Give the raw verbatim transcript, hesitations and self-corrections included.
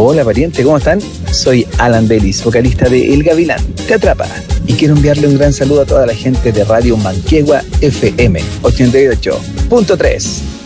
Hola pariente, ¿cómo están? Soy Alan Delis, vocalista de El Gavilán, Te Atrapa. Y quiero enviarle un gran saludo a toda la gente de Radio Manquehue F M ochenta y ocho punto tres.